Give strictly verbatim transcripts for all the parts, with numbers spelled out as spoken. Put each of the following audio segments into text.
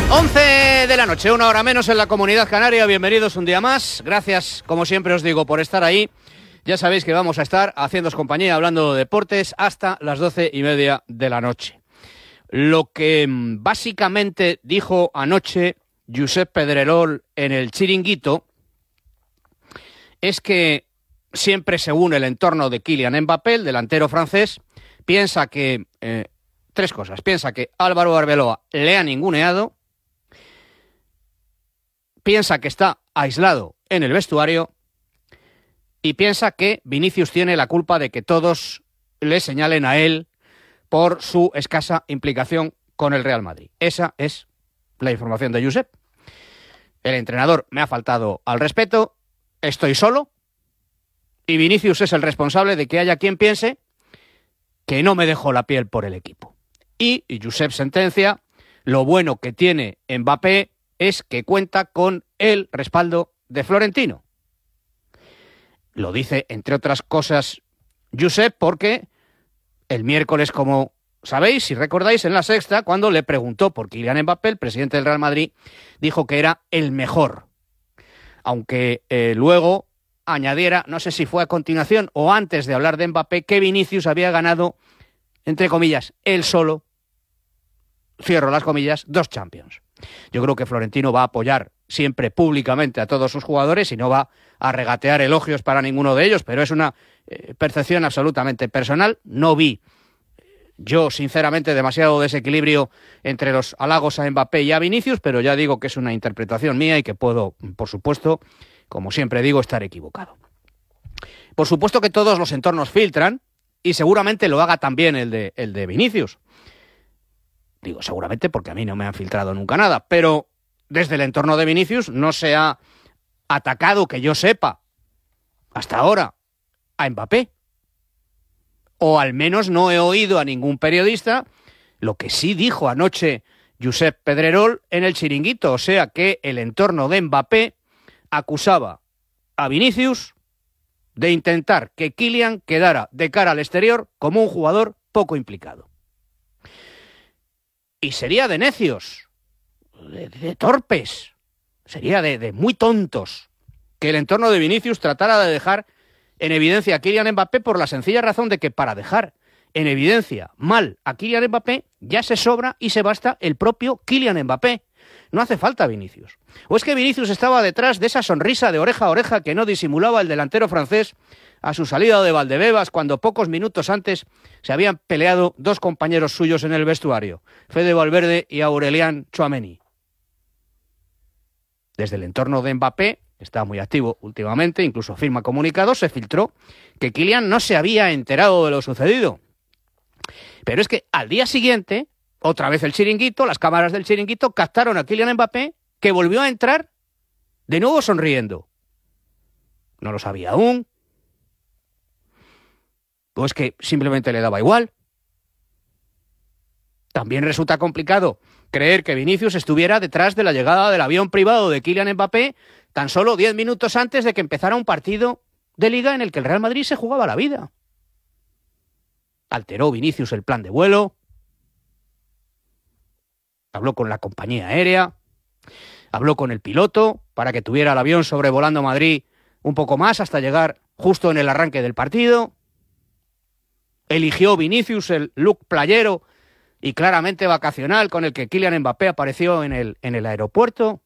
once de la noche, una hora menos en la Comunidad Canaria. Bienvenidos un día más. Gracias, como siempre os digo, por estar ahí. Ya sabéis que vamos a estar haciéndoos compañía, hablando de deportes, hasta las doce y media de la noche. Lo que básicamente dijo anoche Josep Pedrerol en el Chiringuito es que siempre, según el entorno de Kylian Mbappé, el delantero francés, piensa que... Eh, tres cosas. Piensa que Álvaro Arbeloa le ha ninguneado, piensa que está aislado en el vestuario y piensa que Vinicius tiene la culpa de que todos le señalen a él por su escasa implicación con el Real Madrid. Esa es la información de Josep. El entrenador me ha faltado al respeto, estoy solo y Vinicius es el responsable de que haya quien piense que no me dejó la piel por el equipo. Y Josep sentencia, lo bueno que tiene Mbappé es que cuenta con el respaldo de Florentino. Lo dice, entre otras cosas, Josep, porque el miércoles, como sabéis, si recordáis, en La Sexta, cuando le preguntó por Kylian Mbappé, el presidente del Real Madrid dijo que era el mejor. Aunque eh, luego añadiera, no sé si fue a continuación o antes de hablar de Mbappé, que Vinicius había ganado, entre comillas, él solo, cierro las comillas, dos Champions. Yo creo que Florentino va a apoyar siempre públicamente a todos sus jugadores y no va a regatear elogios para ninguno de ellos, pero es una eh, percepción absolutamente personal. No vi yo, sinceramente, demasiado desequilibrio entre los halagos a Mbappé y a Vinicius, pero ya digo que es una interpretación mía y que puedo, por supuesto, como siempre digo, estar equivocado. Por supuesto que todos los entornos filtran y seguramente lo haga también el de, el de Vinicius. Digo seguramente porque a mí no me han filtrado nunca nada, pero desde el entorno de Vinicius no se ha atacado, que yo sepa, hasta ahora, a Mbappé. O al menos no he oído a ningún periodista lo que sí dijo anoche Josep Pedrerol en el Chiringuito, o sea que el entorno de Mbappé acusaba a Vinicius de intentar que Kylian quedara de cara al exterior como un jugador poco implicado. Y sería de necios, de, de torpes, sería de, de muy tontos que el entorno de Vinicius tratara de dejar en evidencia a Kylian Mbappé por la sencilla razón de que para dejar en evidencia mal a Kylian Mbappé ya se sobra y se basta el propio Kylian Mbappé. No hace falta Vinicius. ¿O es que Vinicius estaba detrás de esa sonrisa de oreja a oreja que no disimulaba el delantero francés a su salida de Valdebebas cuando pocos minutos antes se habían peleado dos compañeros suyos en el vestuario, Fede Valverde y Aurelian Tchouaméni? Desde el entorno de Mbappé, que está muy activo últimamente, incluso firma comunicados, se filtró que Kylian no se había enterado de lo sucedido. Pero es que al día siguiente, otra vez el Chiringuito, las cámaras del Chiringuito captaron a Kylian Mbappé, que volvió a entrar de nuevo sonriendo. No lo sabía aún. Pues que simplemente le daba igual. También resulta complicado creer que Vinicius estuviera detrás de la llegada del avión privado de Kylian Mbappé tan solo diez minutos antes de que empezara un partido de Liga en el que el Real Madrid se jugaba la vida. Alteró Vinicius el plan de vuelo, habló con la compañía aérea, habló con el piloto para que tuviera el avión sobrevolando Madrid un poco más hasta llegar justo en el arranque del partido. Eligió Vinicius el look playero y claramente vacacional con el que Kylian Mbappé apareció en el, en el aeropuerto.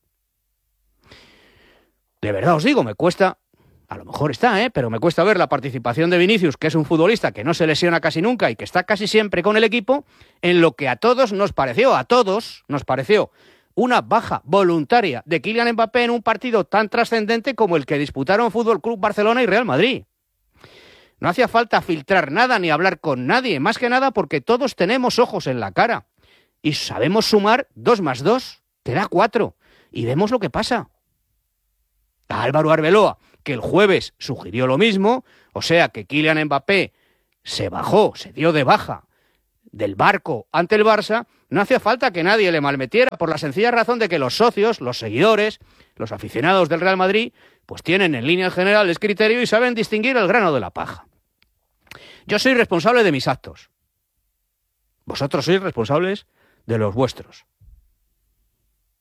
De verdad os digo, me cuesta, a lo mejor está, ¿eh? pero me cuesta ver la participación de Vinicius, que es un futbolista que no se lesiona casi nunca y que está casi siempre con el equipo, en lo que a todos nos pareció, a todos nos pareció una baja voluntaria de Kylian Mbappé en un partido tan trascendente como el que disputaron Fútbol Club Barcelona y Real Madrid. No hacía falta filtrar nada ni hablar con nadie, más que nada porque todos tenemos ojos en la cara y sabemos sumar dos más dos, te da cuatro, y vemos lo que pasa. A Álvaro Arbeloa, que el jueves sugirió lo mismo, o sea que Kylian Mbappé se bajó, se dio de baja del barco ante el Barça, no hacía falta que nadie le malmetiera por la sencilla razón de que los socios, los seguidores, los aficionados del Real Madrid, pues tienen en líneas generales criterio y saben distinguir el grano de la paja. Yo soy responsable de mis actos. Vosotros sois responsables de los vuestros.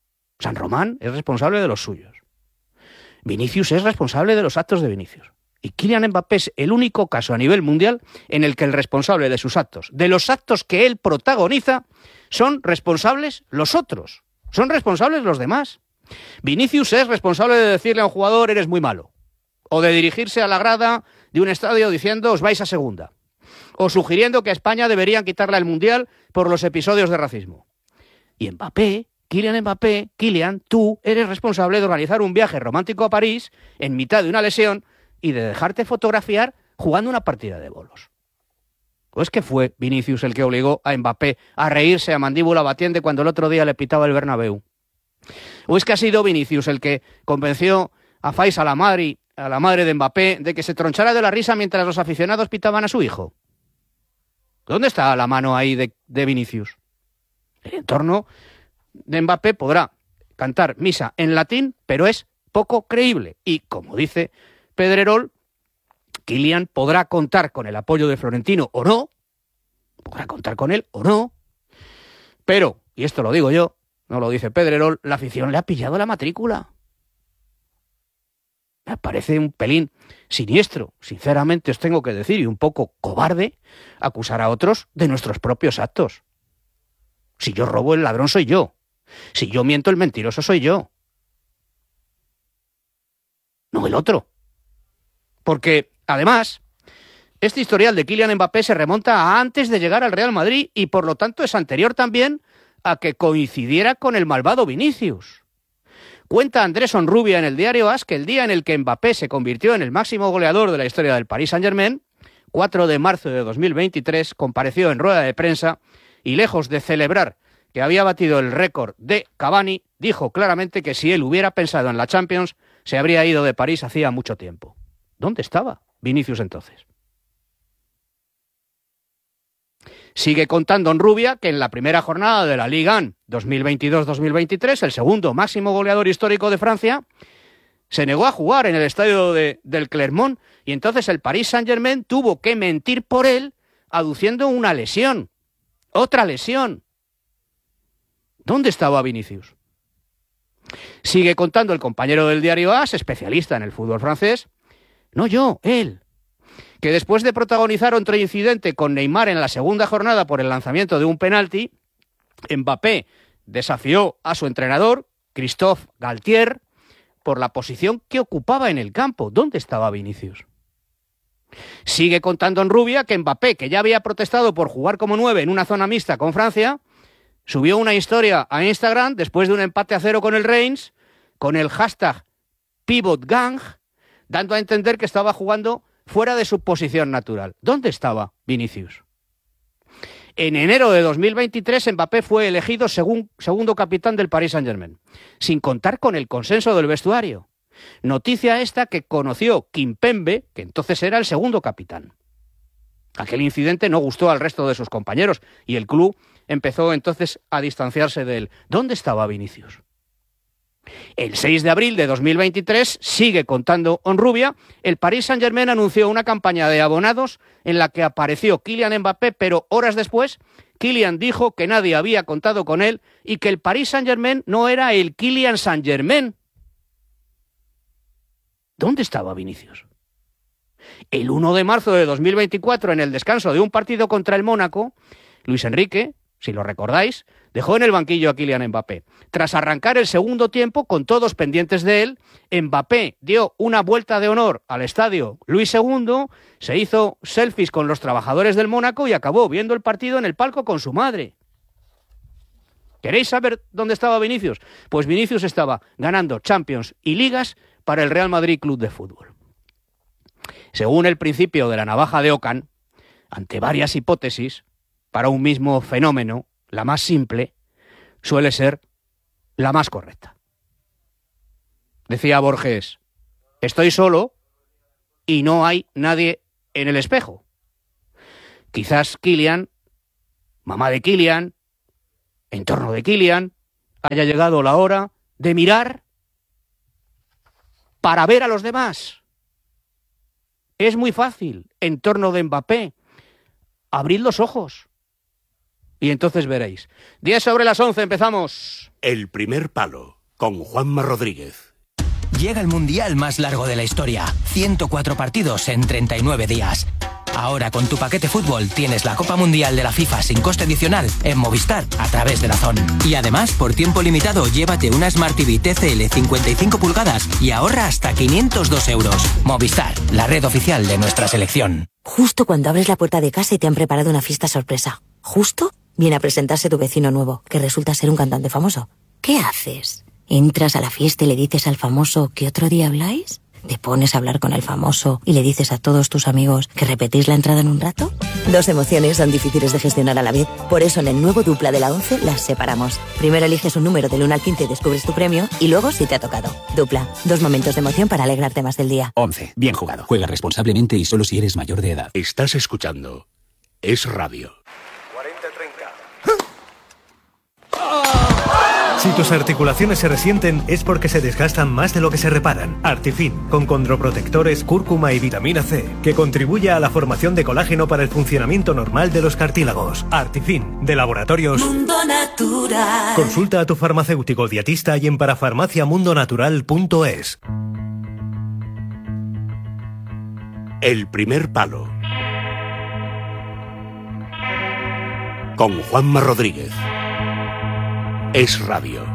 San Román es responsable de los suyos. Vinicius es responsable de los actos de Vinicius. Y Kylian Mbappé es el único caso a nivel mundial en el que el responsable de sus actos, de los actos que él protagoniza, son responsables los otros. Son responsables los demás. Vinicius es responsable de decirle a un jugador eres muy malo. O de dirigirse a la grada de un estadio diciendo os vais a segunda. O sugiriendo que a España deberían quitarle el Mundial por los episodios de racismo. Y Mbappé, Kylian Mbappé, Kylian, tú eres responsable de organizar un viaje romántico a París en mitad de una lesión y de dejarte fotografiar jugando una partida de bolos. ¿O es que fue Vinicius el que obligó a Mbappé a reírse a mandíbula batiente cuando el otro día le pitaba el Bernabéu? ¿O es que ha sido Vinicius el que convenció a Faisal Amari, a la madre de Mbappé, de que se tronchara de la risa mientras los aficionados pitaban a su hijo? ¿Dónde está la mano ahí de, de Vinicius? El entorno de Mbappé podrá cantar misa en latín, pero es poco creíble. Y, como dice Pedrerol, Kylian podrá contar con el apoyo de Florentino o no, podrá contar con él o no, pero, y esto lo digo yo, no lo dice Pedrerol, la afición le ha pillado la matrícula. Me parece un pelín siniestro, sinceramente os tengo que decir, y un poco cobarde, acusar a otros de nuestros propios actos. Si yo robo, el ladrón soy yo. Si yo miento, el mentiroso soy yo. No el otro. Porque, además, este historial de Kylian Mbappé se remonta a antes de llegar al Real Madrid y, por lo tanto, es anterior también a que coincidiera con el malvado Vinicius. Cuenta Andrés Onrubia en el diario A S que el día en el que Mbappé se convirtió en el máximo goleador de la historia del Paris Saint-Germain, cuatro de marzo de dos mil veintitrés, compareció en rueda de prensa y, lejos de celebrar que había batido el récord de Cavani, dijo claramente que si él hubiera pensado en la Champions, se habría ido de París hacía mucho tiempo. ¿Dónde estaba Vinicius entonces? Sigue contando Onrubia que en la primera jornada de la Liga uno dos mil veintidós dos mil veintitrés, el segundo máximo goleador histórico de Francia, se negó a jugar en el estadio de, del Clermont y entonces el Paris Saint-Germain tuvo que mentir por él aduciendo una lesión. Otra lesión. ¿Dónde estaba Vinicius? Sigue contando el compañero del diario A S, especialista en el fútbol francés, no yo, él, que después de protagonizar otro incidente con Neymar en la segunda jornada por el lanzamiento de un penalti, Mbappé desafió a su entrenador, Christophe Galtier, por la posición que ocupaba en el campo. ¿Dónde estaba Vinicius? Sigue contando Onrubia que Mbappé, que ya había protestado por jugar como nueve en una zona mixta con Francia, subió una historia a Instagram después de un empate a cero con el Reims, con el hashtag PivotGang, dando a entender que estaba jugando fuera de su posición natural. ¿Dónde estaba Vinicius? En enero de dos mil veintitrés, Mbappé fue elegido según, segundo capitán del Paris Saint-Germain, sin contar con el consenso del vestuario. Noticia esta que conoció Kimpembe, que entonces era el segundo capitán. Aquel incidente no gustó al resto de sus compañeros y el club empezó entonces a distanciarse de él. ¿Dónde estaba Vinicius? El seis de abril de dos mil veintitrés, sigue contando Onrubia, el Paris Saint-Germain anunció una campaña de abonados en la que apareció Kylian Mbappé, pero horas después, Kylian dijo que nadie había contado con él y que el Paris Saint-Germain no era el Kylian Saint-Germain. ¿Dónde estaba Vinicius? El uno de marzo de dos mil veinticuatro, en el descanso de un partido contra el Mónaco, Luis Enrique, si lo recordáis, dejó en el banquillo a Kylian Mbappé. Tras arrancar el segundo tiempo, con todos pendientes de él, Mbappé dio una vuelta de honor al estadio Luis segundo, se hizo selfies con los trabajadores del Mónaco y acabó viendo el partido en el palco con su madre. ¿Queréis saber dónde estaba Vinicius? Pues Vinicius estaba ganando Champions y Ligas para el Real Madrid Club de Fútbol. Según el principio de la navaja de Ockham, ante varias hipótesis, para un mismo fenómeno, la más simple suele ser la más correcta. Decía Borges, estoy solo y no hay nadie en el espejo. Quizás Kylian, mamá de Kylian, entorno de Kylian, haya llegado la hora de mirar para ver a los demás. Es muy fácil, entorno de Mbappé, abrid los ojos. Y entonces veréis. diez sobre las once, empezamos. El primer palo. con Juanma Rodríguez. Llega el mundial más largo de la historia. ciento cuatro partidos en treinta y nueve días. Ahora con tu paquete fútbol tienes la Copa Mundial de la FIFA sin coste adicional en Movistar a través de DAZN. Y además, por tiempo limitado, llévate una Smart T V T C L cincuenta y cinco pulgadas y ahorra hasta quinientos dos euros. Movistar, la red oficial de nuestra selección. Justo cuando abres la puerta de casa y te han preparado una fiesta sorpresa. Justo viene a presentarse tu vecino nuevo, que resulta ser un cantante famoso. ¿Qué haces? ¿Entras a la fiesta y le dices al famoso que otro día habláis? ¿Te pones a hablar con el famoso y le dices a todos tus amigos que repetís la entrada en un rato? Dos emociones son difíciles de gestionar a la vez. Por eso en el nuevo Dupla de la once las separamos. Primero eliges un número del uno al quince y descubres tu premio, y luego si te ha tocado. Dupla, dos momentos de emoción para alegrarte más del día. once. Bien jugado. Juega responsablemente y solo si eres mayor de edad. Estás escuchando Es Radio. cuarenta treinta. Si tus articulaciones se resienten es porque se desgastan más de lo que se reparan. Artifin, con condroprotectores, cúrcuma y vitamina C, que contribuye a la formación de colágeno para el funcionamiento normal de los cartílagos. Artifin, de Laboratorios Mundo Natural. Consulta a tu farmacéutico dietista y en parafarmacia mundo natural punto es. El primer palo. Con Juanma Rodríguez. Es Radio.